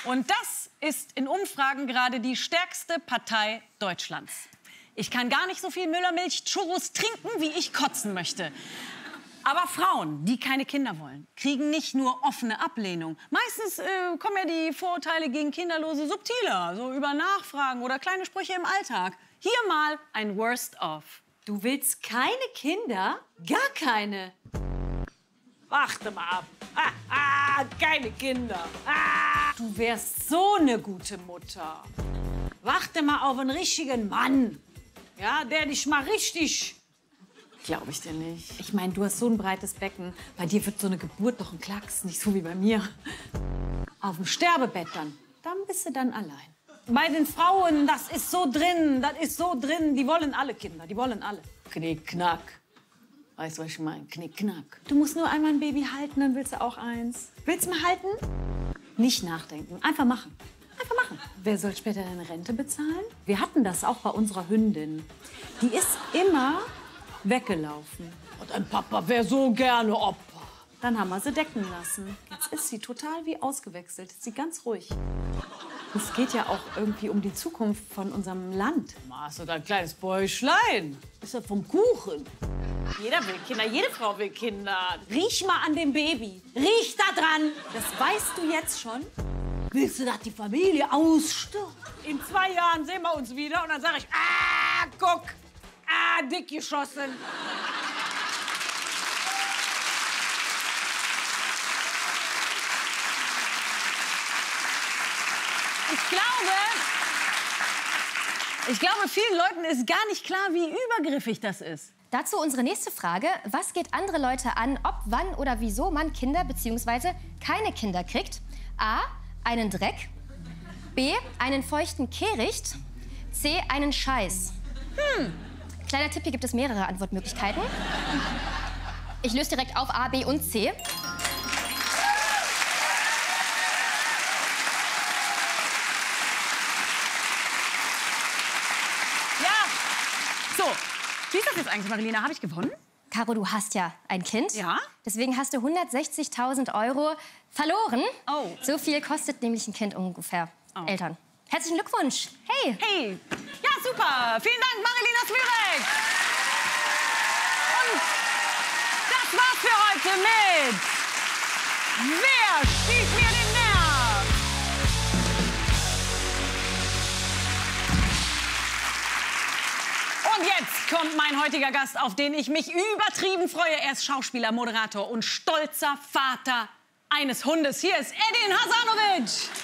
Und das ist in Umfragen gerade die stärkste Partei Deutschlands. Ich kann gar nicht so viel Müllermilch-Churros trinken, wie ich kotzen möchte. Aber Frauen, die keine Kinder wollen, kriegen nicht nur offene Ablehnung. Meistens kommen ja die Vorurteile gegen Kinderlose subtiler, so über Nachfragen oder kleine Sprüche im Alltag. Hier mal ein Worst-of. Du willst keine Kinder? Gar keine. Warte mal ab. Keine Kinder. Du wärst so eine gute Mutter. Warte mal auf einen richtigen Mann. Ja, der dich mal richtig... Glaube ich dir nicht. Ich meine, du hast so ein breites Becken. Bei dir wird so eine Geburt doch ein Klacks, nicht so wie bei mir. Auf dem Sterbebett dann bist du dann allein. Bei den Frauen, das ist so drin, Die wollen alle Kinder, die wollen alle. Knick, knack. Weißt du, was ich meine? Knick, knack. Du musst nur einmal ein Baby halten, dann willst du auch eins. Willst du mal halten? Nicht nachdenken, einfach machen. Einfach machen. Wer soll später deine Rente bezahlen? Wir hatten das auch bei unserer Hündin. Die ist immer weggelaufen. Und dein Papa wäre so gerne Opa. Dann haben wir sie decken lassen. Jetzt ist sie total wie ausgewechselt. Ist sie ganz ruhig. Es geht ja auch irgendwie um die Zukunft von unserem Land. Hast du dein kleines Bäuchlein? Ist ja vom Kuchen. Jeder will Kinder, jede Frau will Kinder. Riech mal an dem Baby. Riech da dran. Das weißt du jetzt schon. Willst du, dass die Familie ausstirbt? In 2 Jahren sehen wir uns wieder und dann sage ich, guck, dick geschossen. Ich glaube, vielen Leuten ist gar nicht klar, wie übergriffig das ist. Dazu unsere nächste Frage. Was geht andere Leute an, ob, wann oder wieso man Kinder bzw. keine Kinder kriegt? A. Einen Dreck. B. Einen feuchten Kehricht. C. Einen Scheiß. Kleiner Tipp, hier gibt es mehrere Antwortmöglichkeiten. Ich löse direkt auf A, B und C. So, wie ist das jetzt eigentlich, Marilena? Habe ich gewonnen? Caro, du hast ja ein Kind. Ja. Deswegen hast du 160.000 € verloren. Oh. So viel kostet nämlich ein Kind ungefähr. Eltern. Herzlichen Glückwunsch. Hey. Hey. Ja, super. Vielen Dank, Marilena Smirek. Und das war's für heute mit Wer stiehlt mir den Nerv? Und jetzt kommt mein heutiger Gast, auf den ich mich übertrieben freue. Er ist Schauspieler, Moderator und stolzer Vater eines Hundes. Hier ist Edin Hasanovic.